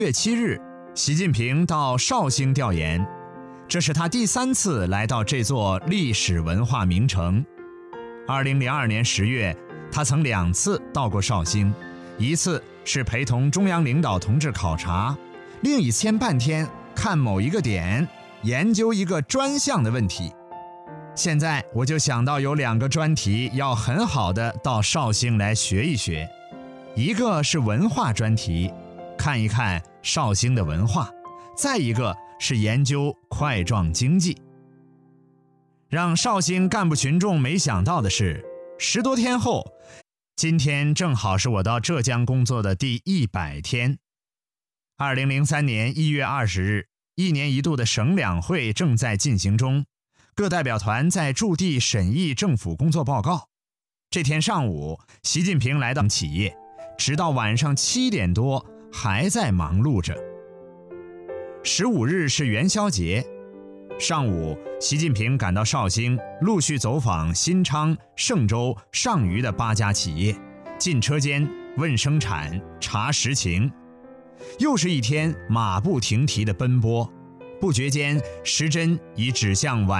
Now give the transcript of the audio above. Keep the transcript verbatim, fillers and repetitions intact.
月七日，习近平到绍兴调研，这是他第三次来到这座历史文化名城。二零零二年十月，他曾两次到过绍兴，一次是陪同中央领导同志考察，另一次半天看某一个点，研究一个专项的问题。现在我就想到有两个专题要很好的到绍兴来学一学，一个是文化专题，看一看绍兴的文化，再一个是研究块状经济。让绍兴干部群众没想到的是，十多天后，今天正好是我到浙江工作的第一百天。二零零三年一月二十日，一年一度的省两会正在进行中，各代表团在驻地审议政府工作报告。这天上午，习近平来到企业，直到晚上七点多还在忙碌着。十五日是元宵节，上午，习近平赶到绍兴，陆续走访新昌、嵊州、上虞的八家企业，进车间问生产、查实情。又是一天马不停蹄的奔波，不觉间时针已指向晚